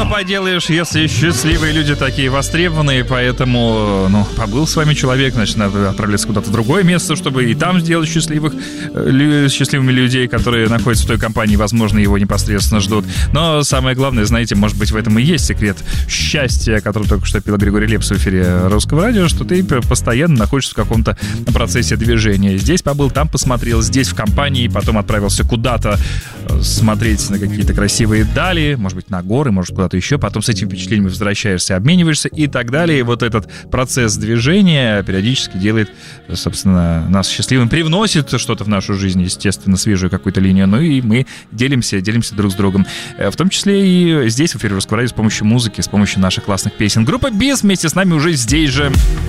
Что поделаешь, если счастливые люди такие востребованные, поэтому, побыл с вами человек, значит, надо отправляться куда-то в другое место, чтобы и там сделать счастливыми людей, которые находятся в той компании, возможно, его непосредственно ждут. Но самое главное, знаете, может быть, в этом и есть секрет счастья, который только что пел Григорий Лепс в эфире Русского радио, что ты постоянно находишься в каком-то процессе движения. Здесь побыл, там посмотрел, здесь в компании, потом отправился куда-то смотреть на какие-то красивые дали, может быть, на горы, может, куда-то еще, потом с этими впечатлениями возвращаешься, обмениваешься и так далее. И вот этот процесс движения периодически делает, собственно, нас счастливым, привносит что-то в нашу жизнь, естественно, свежую какую-то линию, и мы делимся друг с другом. В том числе и здесь, в эфире Русского радио, с помощью музыки, с помощью наших классных песен. Группа Бис вместе с нами уже здесь же.